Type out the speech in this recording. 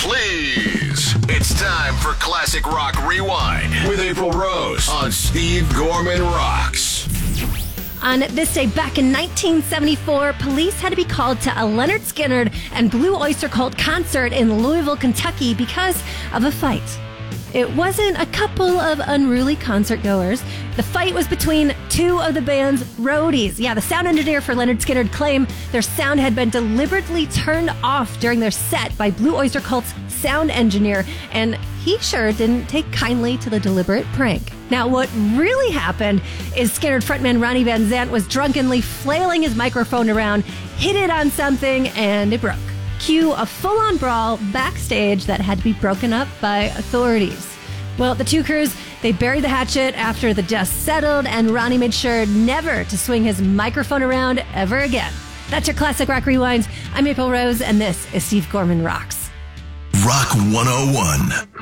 Please. It's time for Classic Rock Rewind with April Rose on Steve Gorman Rocks. On this day back in 1974, police had to be called to a Leonard Skinner and Blue Oyster Cult concert in Louisville, Kentucky because of a fight. It wasn't a couple of unruly concert goers. The fight was between two of the band's roadies. Yeah, the sound engineer for Leonard Skinner claimed their sound had been deliberately turned off during their set by Blue Oyster Cult's sound engineer, and he sure didn't take kindly to the deliberate prank. Now, what really happened is Skinner frontman Ronnie Van Zant was drunkenly flailing his microphone around, hit it on something, and it broke. Cue a full-on brawl backstage that had to be broken up by authorities. Well, the two crews, they buried the hatchet after the dust settled, and Ronnie made sure never to swing his microphone around ever again. That's your Classic Rock Rewinds. I'm April Rose, and this is Steve Gorman Rocks. Rock 101.